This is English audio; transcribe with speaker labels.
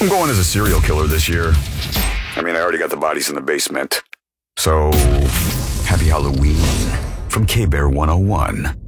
Speaker 1: I'm going as a serial killer this year. I mean, I already got the bodies in the basement. So, happy Halloween from K-Bear 101.